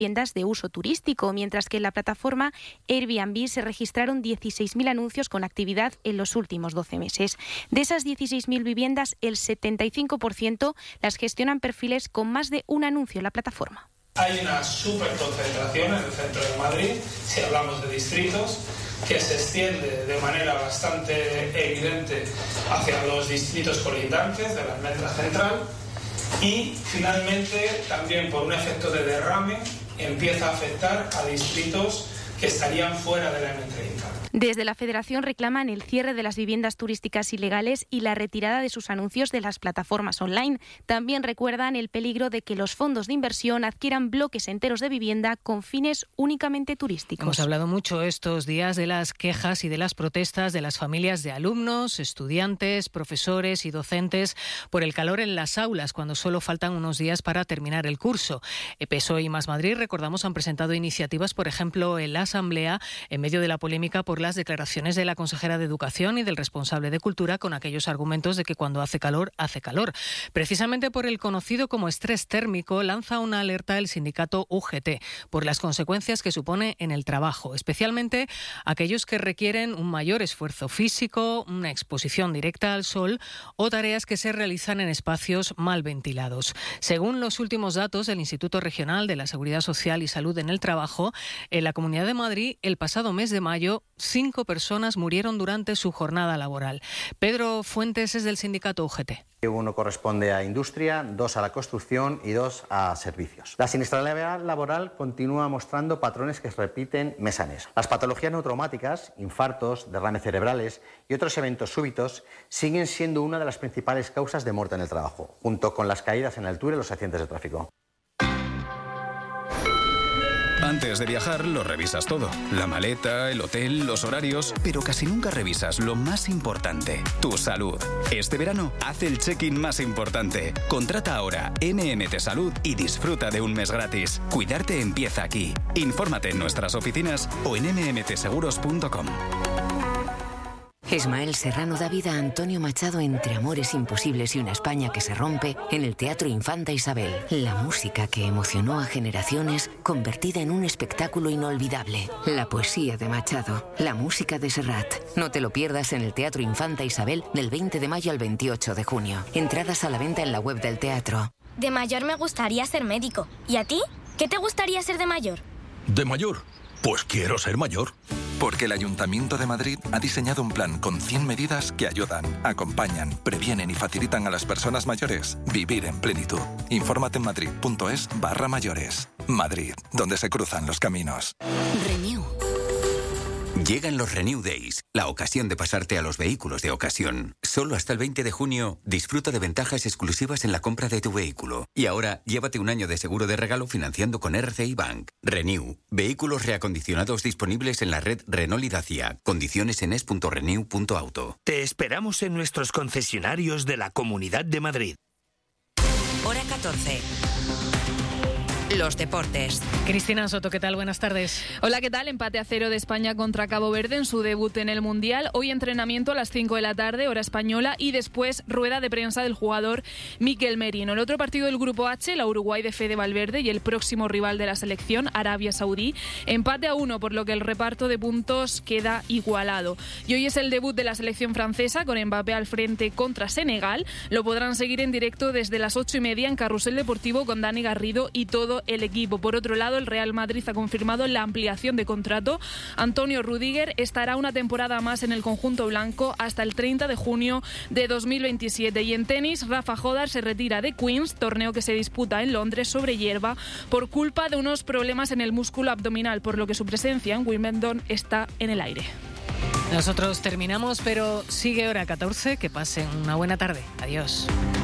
viviendas de uso turístico, mientras que en la plataforma Airbnb se registraron 16.000 anuncios con actividad en los últimos 12 meses. De esas 16.000 viviendas, el 75% las gestionan perfiles con más de un anuncio en la plataforma. Hay una superconcentración en el centro de Madrid, si hablamos de distritos, que se extiende de manera bastante evidente hacia los distritos colindantes de la almendra central y finalmente también por un efecto de derrame empieza a afectar a distritos que estarían fuera de la M30. Desde la Federación reclaman el cierre de las viviendas turísticas ilegales y la retirada de sus anuncios de las plataformas online. También recuerdan el peligro de que los fondos de inversión adquieran bloques enteros de vivienda con fines únicamente turísticos. Hemos hablado mucho estos días de las quejas y de las protestas de las familias de alumnos, estudiantes, profesores y docentes por el calor en las aulas cuando solo faltan unos días para terminar el curso. PSOE y Más Madrid, recordamos, han presentado iniciativas, por ejemplo, en la Asamblea, en medio de la polémica por las declaraciones de la consejera de Educación y del responsable de Cultura con aquellos argumentos de que cuando hace calor, hace calor. Precisamente por el conocido como estrés térmico, lanza una alerta el sindicato UGT por las consecuencias que supone en el trabajo, especialmente aquellos que requieren un mayor esfuerzo físico, una exposición directa al sol o tareas que se realizan en espacios mal ventilados. Según los últimos datos del Instituto Regional de la Seguridad Social y Salud en el Trabajo, en la Comunidad de Madrid, el pasado mes de mayo, 5 personas murieron durante su jornada laboral. Pedro Fuentes es del sindicato UGT. Uno corresponde a industria, 2 a la construcción y 2 a servicios. La siniestralidad laboral continúa mostrando patrones que se repiten mes a mes. Las patologías neurotraumáticas, infartos, derrames cerebrales y otros eventos súbitos siguen siendo una de las principales causas de muerte en el trabajo, junto con las caídas en altura y los accidentes de tráfico. Antes de viajar lo revisas todo. La maleta, el hotel, los horarios, pero casi nunca revisas lo más importante, tu salud. Este verano, haz el check-in más importante. Contrata ahora NMT Salud y disfruta de un mes gratis. Cuidarte empieza aquí. Infórmate en nuestras oficinas o en nmtseguros.com. Ismael Serrano da vida a Antonio Machado entre amores imposibles y una España que se rompe en el Teatro Infanta Isabel. La música que emocionó a generaciones convertida en un espectáculo inolvidable. La poesía de Machado, la música de Serrat. No te lo pierdas en el Teatro Infanta Isabel del 20 de mayo al 28 de junio. Entradas a la venta en la web del teatro. De mayor me gustaría ser médico. ¿Y a ti? ¿Qué te gustaría ser de mayor? ¿De mayor? Pues quiero ser mayor. Porque el Ayuntamiento de Madrid ha diseñado un plan con 100 medidas que ayudan, acompañan, previenen y facilitan a las personas mayores vivir en plenitud. Infórmate en madrid.es/mayores. Madrid, donde se cruzan los caminos. Renew. Llegan los Renew Days, la ocasión de pasarte a los vehículos de ocasión. Solo hasta el 20 de junio, disfruta de ventajas exclusivas en la compra de tu vehículo. Y ahora, llévate un año de seguro de regalo financiando con RCI Bank. Renew, vehículos reacondicionados disponibles en la red Renault y Dacia. Condiciones en es.renew.auto. Te esperamos en nuestros concesionarios de la Comunidad de Madrid. Hora 14. Los deportes. Cristina Soto, ¿qué tal? Buenas tardes. Hola, ¿qué tal? Empate a 0 de España contra Cabo Verde en su debut en el Mundial. Hoy entrenamiento a las 5 de la tarde, hora española, y después rueda de prensa del jugador Mikel Merino. El otro partido del Grupo H, la Uruguay de Fede Valverde y el próximo rival de la selección, Arabia Saudí. Empate a 1, por lo que el reparto de puntos queda igualado. Y hoy es el debut de la selección francesa, con Mbappé al frente contra Senegal. Lo podrán seguir en directo desde las 8:30 en Carrusel Deportivo con Dani Garrido y todo el equipo. Por otro lado, el Real Madrid ha confirmado la ampliación de contrato. Antonio Rüdiger estará una temporada más en el conjunto blanco hasta el 30 de junio de 2027. Y en tenis, Rafa Jodar se retira de Queens, torneo que se disputa en Londres sobre hierba, por culpa de unos problemas en el músculo abdominal, por lo que su presencia en Wimbledon está en el aire. Nosotros terminamos, pero sigue hora 14. Que pasen una buena tarde. Adiós.